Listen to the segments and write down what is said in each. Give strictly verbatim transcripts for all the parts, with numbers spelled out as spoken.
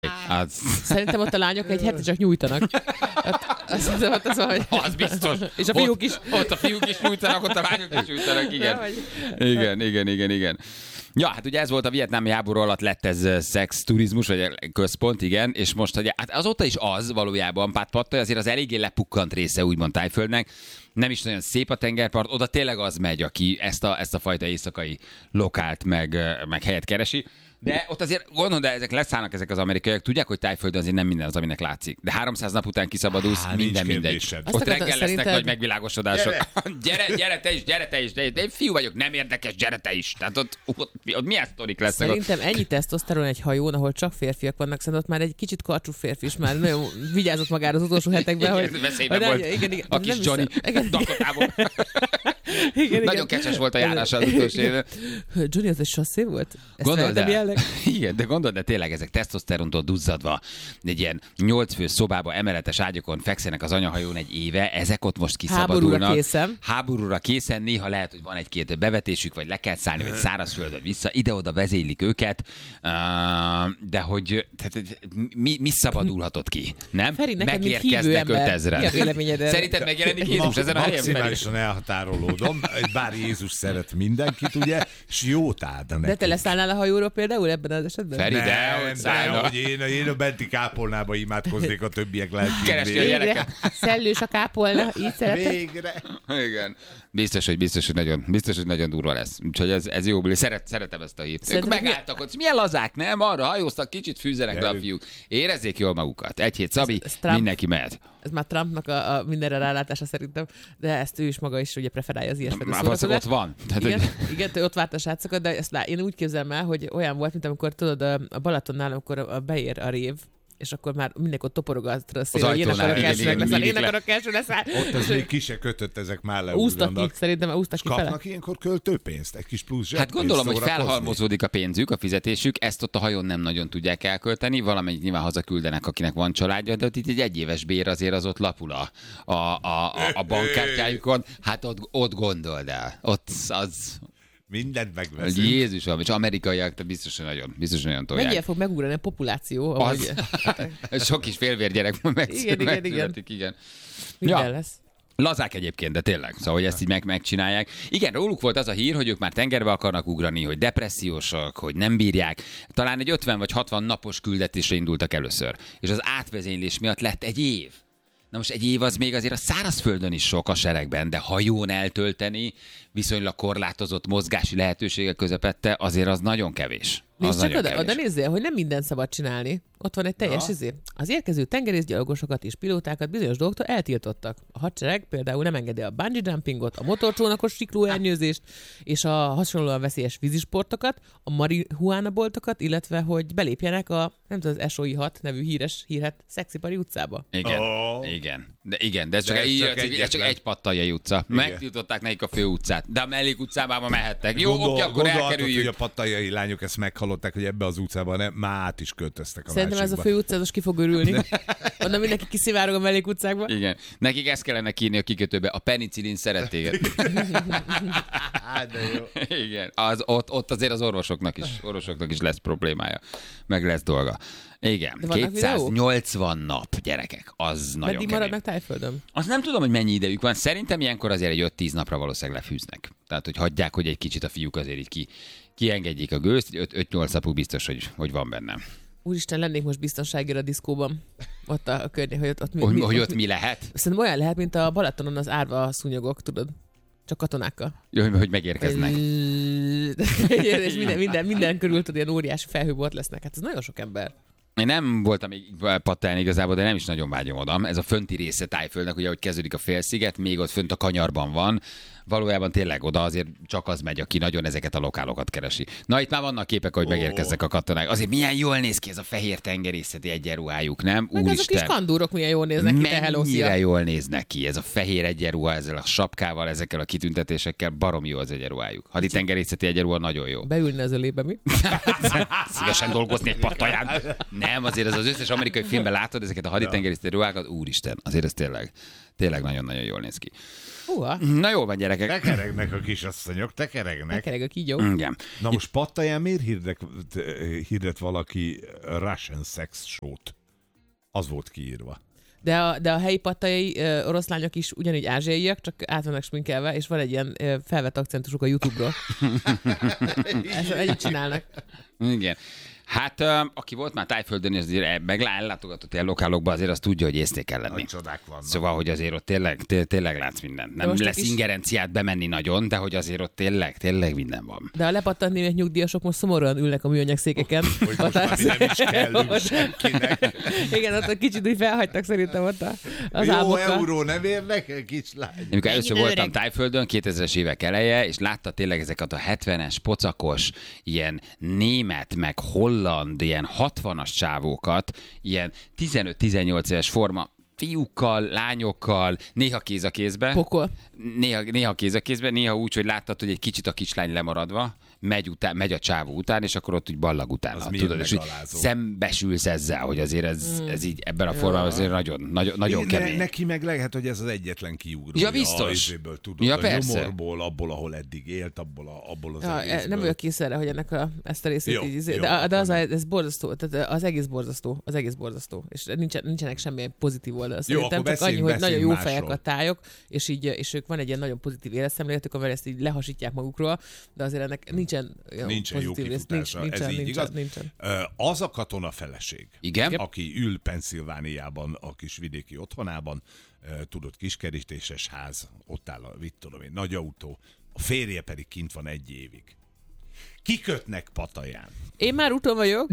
Az... Szerintem ott a lányok egy hete csak nyújtanak. Az, az, az, az, az, az biztos. És a fiúk is. Ott, ott a fiúk is nyújtanak, ott a lányok is nyújtanak, igen. Igen, igen, igen, igen. Ja, hát ugye ez volt a vietnámi háború alatt lett ez szexturizmus, vagy központ, igen, és most ugye, hát azóta is az valójában, Pát Pattaya azért az eléggé lepukkant része úgymond Tájföldnek, nem is nagyon szép a tengerpart, oda tényleg az megy, aki ezt a, ezt a fajta éjszakai lokált meg, meg helyet keresi. De ott azért gondolod, de ezek leszállnak ezek az amerikaiak, tudják, hogy Tájföldön azért nem minden az, aminek látszik. De háromszáz nap után kiszabadulsz, Há, minden mindegy. Ott reggel lesznek szerinted... nagy megvilágosodások. Gyere. gyere, gyere te is, gyere te is, de én fiú vagyok, nem érdekes, gyere te is. Tehát ott, ott, ott milyen sztorik lesznek? Szerintem ott... ennyi tesztoszteron egy hajón, ahol csak férfiak vannak, szerintem ott már egy kicsit karcsú férfi is már nagyon vigyázott magára az utolsó hetekben, hogy... Veszélyben volt igen, igen, a kis Johnny Dakotából. Igen, nagyon igen. Kecses volt a járása az utolsó éve. Johnny az egy sasszé volt? Gondold el. Igen, de gondold, de tényleg ezek tesztoszterontól duzzadva egy ilyen nyolc fő szobába emeletes ágyakon fekszenek az anyahajón egy éve, ezek ott most kiszabadulnak. Háborúra készen. Háborúra készen, néha lehet, hogy van egy-két bevetésük, vagy le kell szállni, vagy szárazföldön vissza, ide-oda vezénylik őket, de hogy tehát, mi, mi szabadulhatott ki, nem? Feri, megérkeznek ötezren. Szerinted megjelenik Jézus ezen a helyen? Maximálisan elhatárolódom, bár Jézus szeret mindenkit, ugye, és jót áld nekik. De te leszállnál a hajóról például ebben az esetben? Feri, nem, de, hogy de hogy én, én a benti kápolnába imádkoznék a többiek lelkén. Szellős a kápolna, így szeretem. Végre. Igen. Biztos, hogy biztos, hogy nagyon, biztos, hogy nagyon durva lesz. Úgyhogy ez, ez jó, Szeret, szeretem ezt a hírt. Ők megálltak ott. Milyen lazák, nem? Arra hajóztak, kicsit fűzenek le a fiúk. Érezzék jól magukat. Egy hét Szabi, ez, ez mindenki mehet. Ez már Trumpnak a, a mindenre rálátása szerintem, de ezt ő is maga is ugye preferálja az ilyesfajta szórakozást. Ott van. Tehát, igen, hogy... igen, ott várt a srácokat, de ezt lá, én úgy képzelem el, hogy olyan volt, mint amikor tudod, a Balatonnál, amikor beér a rév, és akkor már mindenki ott toporogatra a szél, hogy én akarok első leszel, én akarok első leszel. Ott az még ki se kötött, ezek már leúznak. Úsztak ki, szerintem úsztak ki fele. Kapnak ilyenkor költőpénzt, egy kis plusz zseppénzt. Hát gondolom, hogy felhalmozódik a pénzük, a fizetésük, ezt ott a hajón nem nagyon tudják elkölteni, valamennyit nyilván hazaküldenek, akinek van családja, de ott itt egy egyéves bér azért az ott lapul a, a, a, a bankkártyájukon. Hát ott, ott gondold el, ott az... Mindent megveszünk. Jézusom, és amerikaiak, te biztos, hogy nagyon, biztos, hogy nagyon tolják. Mennyire fog megugrani a populáció? Az, sok is félvérgyerek meg, igen, igen, igen. igen. Minden ja. lesz. Lazák egyébként, de tényleg, szóval, hogy ezt így meg, megcsinálják. Igen, róluk volt az a hír, hogy ők már tengerbe akarnak ugrani, hogy depressziósak, hogy nem bírják. Talán egy ötven vagy hatvan napos küldetésre indultak először. És az átvezénylés miatt lett egy év. Na most egy év az még azért a szárazföldön is sok a seregben, de hajón eltölteni viszonylag korlátozott mozgási lehetőségek közepette azért az nagyon kevés. Nézd csak oda, oda nézzél, hogy nem mindent szabad csinálni. Ott van egy teljes ja. izé. Az érkező tengerészgyalogosokat és pilótákat bizonyos dolgoktól eltiltottak. A hadsereg például nem engedi a bungee jumpingot, a motorcsónakos siklóernyőzést és a hasonlóan veszélyes vízisportokat, a marihuána boltokat, illetve hogy belépjenek a nem tudom, az es o i hat nevű híres hírhet Szexipari utcába. Igen, oh. igen. De igen, de ez csak, de egy, csak, egy, ez csak egy Pattayai utca. Igen. Megtiltották nekik a fő utcát, de a mellék utcában mehettek. Jó, Gondol, oké, akkor elkerüljük. Hogy a pattayai lányok ezt meghallották, hogy ebbe az utcában nem, már át is költöztek a Szerintem másikba. Ez a fő utca, most ki fog örülni. Onnan mindenki kiszivárog a mellék utcákba. Igen. Nekik ezt kellene kírni a kikötőbe. A penicillin szeret téged. De jó. Igen. Az, ott, ott azért az orvosoknak is, orvosoknak is lesz problémája. Meg lesz dolga. Igen. kétszáznyolcvan nap, gyerekek. Az nagyon Meddig kemény. maradnak Tájföldön? Azt nem tudom, hogy mennyi idejük van. Szerintem ilyenkor azért egy öt-tíz napra valószínűleg lefűznek. Tehát, hogy hagyják, hogy egy kicsit a fiúk azért így ki, kiengedjék a gőzt. öt-nyolc napú biztos, hogy, hogy van bennem. Úristen, lennék most biztonságira a diszkóban. Ott a, a környék, hogy ott, ott mi, hogy, mi, hogy ott mi, mi lehet? Szerintem olyan lehet, mint a Balatonon az árva szúnyogok, tudod? Csak katonákkal. Jó, hogy megérkeznek. És minden, minden, minden körül tudod, ilyen óriási felhőbort lesznek. Hát ez nagyon sok ember. Én nem voltam még Pattayán igazából, de nem is nagyon vágyom oda. Ez a fönti része Tájföldnek, ugye, hogy kezdődik a félsziget, még ott fönt a kanyarban van. Valójában tényleg oda azért csak az megy, aki nagyon ezeket a lokálokat keresi. Na, itt már vannak képek, hogy megérkeznek a katonák. Azért milyen jól néz ki ez a fehér tengerészeti egyenruhájuk, nem? Meg Úristen. azok kis kandúrok milyen jól néznek ki, te mennyire jól néznek ki. Ez a fehér egyenruha, ezzel a sapkával, ezekkel a kitüntetésekkel, barom jó az egyenruhájuk. Hadi tengerészeti egyenruha nagyon jó. Beülne az ölébe, mi? Szívesen dolgozni egy Pattayán. Nem, Nem, azért az, az összes amerikai filmben látod ezeket a haditengerészeti ruhákat, úristen, azért ez tényleg, tényleg nagyon-nagyon jól néz ki. Húha. Na jó van, gyerekek. Tekeregnek a kisasszonyok, tekeregnek. Tekereg a kígyó. Igen. Na most Pattaján miért hirdet, hirdet valaki Russian sex show-t? Az volt kiírva. De a, de a helyi pattajai uh, oroszlányok is ugyanígy ázsiaiak, csak át vannak sminkelve, és van egy ilyen uh, felvett akcentusuk a YouTube-ról. Ezt együtt csinálnak. Igen. Hát, aki volt már Tájföldön, és azért meg ellátogatott ilyen lokálokba, azért azt tudja, hogy észnél kell lenni. Nagy csodák vannak. Szóval, hogy azért ott tényleg, té- tényleg látsz mindent. Nem lesz is ingerenciát bemenni nagyon, de hogy azért ott tényleg, tényleg minden van. De a lepattant német nyugdíjasok most szomorúan ülnek a műanyag székeken. Hogy most már nem is kellünk senkinek. Igen, ott a kicsit úgy felhagytak szerintem ott a, az Jó álmokkal. euró nem érnek, kislány. Amikor először voltam Tájföldön, kétezres évek eleje, és látta tényleg ezeket a hetvenes, pocakos, ilyen német, meg holland, ilyen hatvanas csávókat, ilyen tizenöt-tizennyolc éves forma, fiúkkal, lányokkal, néha kéz a kézbe. Pokol. Néha, néha kéz a kézbe, néha úgy, hogy láttad, hogy egy kicsit a kislány lemaradva, megy, után, megy a csávó után, és akkor ott úgy ballag utána. Tudod, és úgy szembesülsz ezzel, hogy azért ez, ez így ebben a formában azért nagyon, nagyon, nagyon kemény. Neki meg lehet, hogy ez az egyetlen kiugró. Ja, biztos. A, tudod, ja, a persze. Nyomorból, abból, ahol eddig élt, abból, a, abból az Ja, egészből. nem vagyok kész erre, hogy ennek a, ezt a részét Jó, így, jó, de, de az, akkor ez borzasztó, tehát az egész borzasztó, az egész borzasztó, és nincsen, nincsenek semmilyen pozitív oldal. Szerintem csak annyi, hogy nagyon jó másról. fejek a tájok, és így, és ők van egy ilyen nagyon pozitív életszemléletük, amivel ezt így lehasítják magukról, de azért ennek nincsen, nincsen jó nincs, kifutása. nincsen, Ez így nincsen, igaz? nincsen. Az a katona feleség, Igen? aki ül Pennsylvániában, a kis vidéki otthonában, tudod, kiskerítéses ház, ott áll a, mit tudom én, nagy autó, a férje pedig kint van egy évig. Kikötnek Pataján. Én már úton vagyok.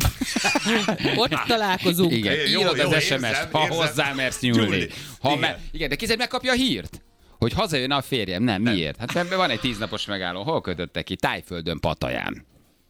Ott találkozunk. Igen, Jó, írod jó, az es em es-t, érzem, ha érzem. hozzá mersz nyúlni. Gyúlni. Ha Igen. me- igen, de kézzel megkapja a hírt, hogy hazajön a férjem. Nem, miért? Hát ebben van egy tíznapos megálló. Hol kötöttek ki? Tájföldön, Pataján.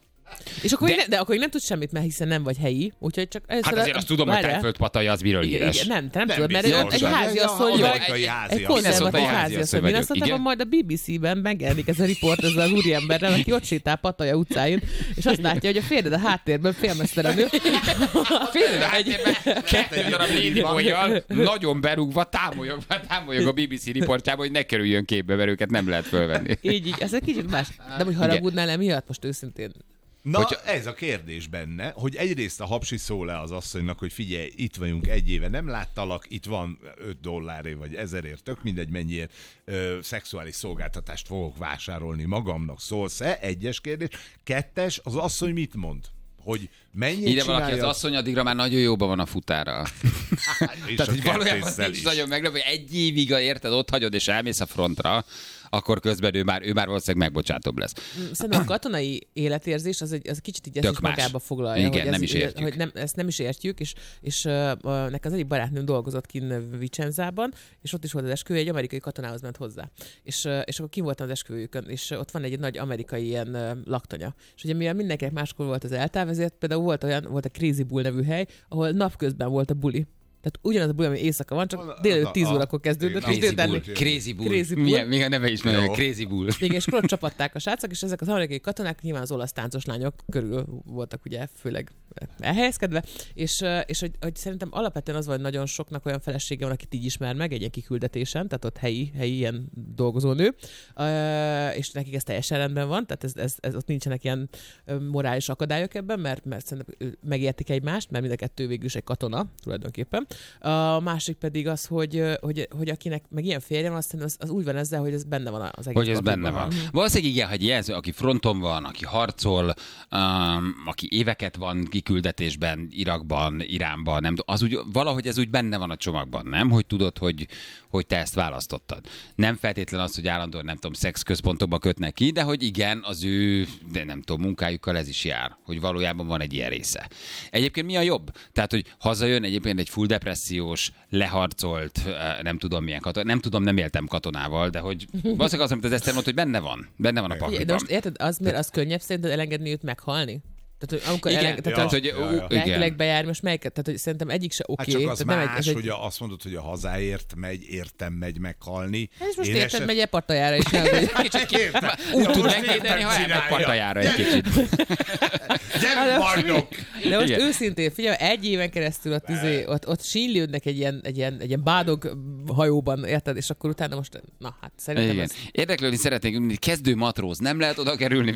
És akkor De- de... Ne, de akkor nem tudsz semmit, mert hiszen nem vagy helyi, úgyhogy csak... Hát azért azt tudom, hogy Tájföld Pataja az miről Igen, híres. igen, nem, te nem, Nem tudod, mert biztos, egy hogy- háziasszony Jó, vagy, amerikai egy, háziasszony. egy konzervatív Minnesota-i háziasszony. háziasszony Én vagyok, azt mondtam, igen. majd a bé bé cé-ben megjelenik ez a riport ezzel az úriemberrel, aki ott sétál Pattaja utcáin, és azt látja, hogy a férjed a háttérben félmeztelenül. Félre háttérben kettő darab lédibolyjal nagyon berúgva támolyog, támolyog a bé bé cé riportjába, hogy ne kerüljön képbe, mert őket nem lehet fölvenni. Így, így, ez egy kicsit más. De hogy haragudnál emiatt most őszintén? Na, Hogyha- ez a kérdés benne, hogy egyrészt a hapsi szól le az asszonynak, hogy figyelj, itt vagyunk egy éve, nem láttalak, itt van öt dollárért vagy ezerért, tök mindegy mennyiért ö, szexuális szolgáltatást fogok vásárolni magamnak, szólsz-e? Egyes kérdés. Kettes, az asszony mit mond? Hogy mennyit Ide csinálja? valaki az asszony, addigra már nagyon jóban van a futára. És Tehát, a hogy valójában kertésszel nincs is. nagyon meglepő, hogy egy évig, érted, ott hagyod és elmész a frontra, akkor közben ő már, ő már valószínűleg megbocsátóbb lesz. Szerintem a katonai életérzés az egy, az kicsit így ezt Tök is más. magába foglalja. Igen, hogy ez, nem is értjük. Hogy nem, ezt nem is értjük, és, és uh, nekem az egyik barátnőm dolgozott kint Vicenzában, és ott is volt az esküvő, egy amerikai katonához ment hozzá. És, uh, és akkor kim voltam az esküvőjükön, és uh, ott van egy nagy amerikai ilyen uh, laktanya. És ugye mivel mindenkinek máskor volt az eltáv, ezért például volt olyan, volt a Crazy Bull nevű hely, ahol napközben volt a buli. Tehát ugyanaz a buli, ami éjszaka van, csak délelőtt tíz órakor kezdődött, és Crazy délután Bull. még- Crazy Bull. Crazy Bull. Milyen, milyen neve is mondja, Jó. Crazy Bull. Igen, és akkor ott csapatták a srácok, és ezek az amerikai katonák nyilván az olasz táncos lányok körül voltak ugye főleg elhelyezkedve, és, és hogy, hogy szerintem alapvetően az van, nagyon soknak olyan felesége van, akit így ismer meg egy ilyen kiküldetésen, tehát ott helyi, helyi ilyen dolgozónő, és nekik ez teljesen rendben van, tehát ez, ez, ez ott nincsenek ilyen morális akadályok ebben, mert, mert szerintem megértik egymást, mert mind a kettő végül is egy katona tulajdonképpen. A másik pedig az, hogy, hogy, hogy akinek meg ilyen férje van, aztán az, az úgy van ezzel, hogy ez benne van az egész. Hogy ez benne van. Valószínűleg igen, hogy jelző, aki fronton van, aki harcol, um, aki éveket van kiküldetésben, Irakban, Iránban, nem tudom, az úgy, valahogy ez úgy benne van a csomagban, nem? Hogy tudod, hogy, hogy te ezt választottad. Nem feltétlen az, hogy állandóan, nem tudom, szexközpontokba kötnek ki, de hogy igen, az ő, de nem tudom, munkájukkal ez is jár, hogy valójában van egy ilyen része. Egyébként mi a jobb? Tehát, hogy hazajön egyébként egy full depressziós, leharcolt, nem tudom milyen katona, nem tudom, nem éltem katonával, de hogy valószínűleg az, amit az Eszter mondta, hogy benne van, benne van a Igen, de pakliban. most érted, az, miért az könnyebb szerinted elengedni őt meghalni? Tehát, hogy amikor Igen, eleng, tehát, ja, hogy ja, ja. lelkileg bejár, most melyiket? Tehát, hogy szerintem egyik se oké. Hát csak az tehát más, nem egy, ez hogy egy... a, azt mondod, hogy a hazáért megy, értem megy meghalni. Ez most Én érted, eset- megy pattajára is. Nem, hogy... Kicsit ki... Értem. Úgy Ja, tud most megvédeni, ha értem, elmegy csinálja. pattajára egy kicsit. Gyere, bajnok! De most Igen. őszintén, figyelj, egy éven keresztül ott, izé, ott, ott sínlődnek egy ilyen, egy, ilyen, egy ilyen bádog hajóban, érted? És akkor utána most, na hát szerintem Igen. ez... Érdeklődni szeretnék, mint kezdő matróz. Nem lehet oda kerülni.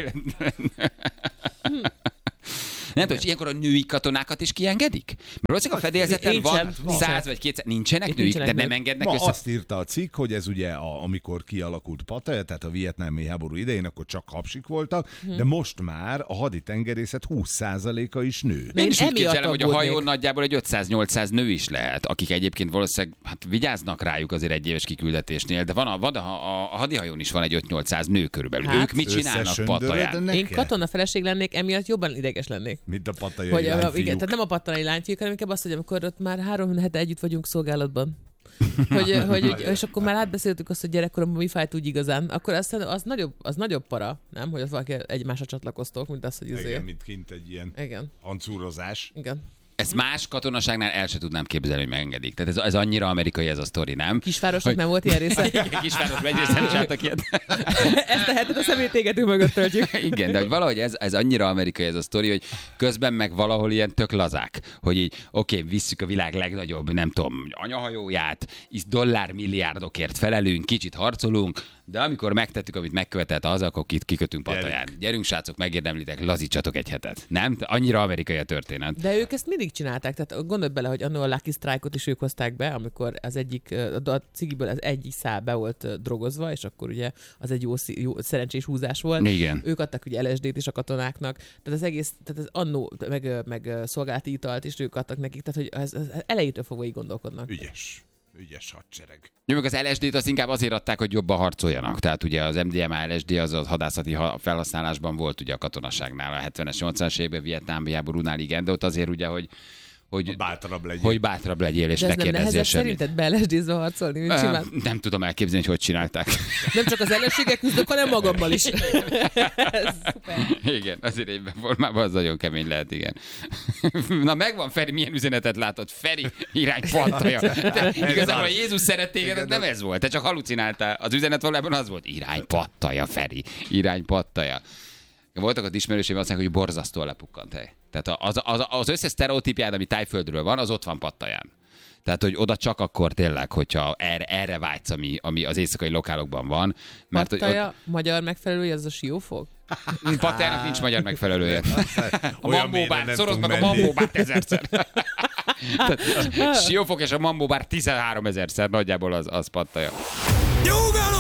Nem tudom, és ilyenkor a női katonákat is kiengedik? Mert valószínűleg a fedélzeten Én van sem, nincs. száz vagy kétszer. Nincsenek Itt nőik, nincsenek de nem nők. engednek Ma össze. azt írta a cikk, hogy ez ugye, a, amikor kialakult Pattaya, tehát a vietnámi háború idején, akkor csak hapsik voltak, Hm. de most már a haditengerészet húsz százaléka is nő. De Én is úgy emiatt képzelem, hogy a aggódnék. hajón nagyjából egy ötszáz-nyolcszáz nő is lehet, akik egyébként valószínűleg hát vigyáznak rájuk azért egy éves kiküldetésnél, de van a, van a, a, a hadihajón is van egy öt-nyolcszáz nő körülbelül. Hát, ők mit csinálnak Összesöndöröd Pattaján? neked? Én katona feleség lennék, emiatt jobban ideges lennék. Mint a pattayai Hogy, a, lányfiúk. igen, tehát nem a pattanai lányfiúk, hanem inkább azt, hogy amikor ott már három hete együtt vagyunk szolgálatban. hogy, hogy, és akkor már átbeszéltük azt, hogy gyerekkoromban mi fájt úgy igazán, akkor azt, az, nagyobb, az nagyobb para, nem? Hogy az valaki egymásra csatlakoztok, mint az, hogy Igen, izé. mint kint egy ilyen Igen, hancúrozás. igen. Ezt más katonaságnál el se tudnám képzelni, hogy megengedik. Tehát ez, ez annyira amerikai ez a sztori, nem? Kisvárosnak nem volt ilyen része. Igen, kisvárosban egyrészt nem csináltak ilyet. Ezt a hetet a szemétégető mögött töltjük. Igen, de hogy valahogy ez, ez annyira amerikai ez a sztori, hogy közben meg valahol ilyen tök lazák, hogy így oké, okay, visszük a világ legnagyobb, nem tudom, anyahajóját, is dollármilliárdokért felelünk, kicsit harcolunk, de amikor megtettük, amit megkövetett az, akkor itt kikötünk Pattaján. Gyerünk, srácok, megérdemlitek, lazítsatok egy hetet. Nem? Annyira amerikai a történet. De ők ezt mindig csinálták, tehát gondolj bele, hogy annól a Lucky Strike-ot is ők hozták be, amikor az egyik, a cigiből az egyik szál be volt drogozva, és akkor ugye az egy jó, szí- jó szerencsés húzás volt. Igen. Ők adtak ugye el es dét is a katonáknak, tehát az egész, tehát az annó, meg, meg szolgálati italt is ők adtak nekik, tehát hogy ez, ez elejétől fogva így gondolkodnak. Ügyes. Ügyes hadsereg. Jó, meg az el es dét azt inkább azért adták, hogy jobban harcoljanak. Tehát ugye az em dé em á el es dé az a hadászati ha- felhasználásban volt ugye a katonaságnál a hetvenes, nyolcvanas években, vietnámi háborúnál, igen, de ott azért ugye, hogy hogy, Bátrabb legyél. hogy bátrabb legyél, és De ne ez nem kérdezzél nehezebb semmit. szerinted be el es dé-zve harcolni, mint Ö, simán? Nem tudom elképzelni, hogy hogy csinálták. Nem csak az ellenségek küzdök, hanem magammal is. Ez szuper. Igen, azért egyben formában az nagyon kemény lehet, igen. Na megvan, Feri, milyen üzenetet látod? Feri, irány Pattaja. Te, igazából a Jézus szeret téged, az nem ez volt. Te csak halucináltál. Az üzenet valójában az volt, irány Pattaja, Feri, irány Pattaja. Voltak ott ismerőseim, azt mondják, hogy borzasztóan lepukkant hely. Tehát az, az, az összes sztereotípiád, ami Tájföldről van, az ott van Pattaján. Tehát, hogy oda csak akkor tényleg, hogyha erre, erre vágysz, ami, ami az éjszakai lokálokban van. Mert hogy Pattaja, ott, magyar megfelelője, az a siófok? Pattájának nincs magyar megfelelője. A Olyan Mambó mélyre bár, nem szoroz meg tudunk a menni. Mambó bárt ezerszer. Siófok és a Mambó bár tizenhárom ezerszer, nagyjából az, az Pattaja.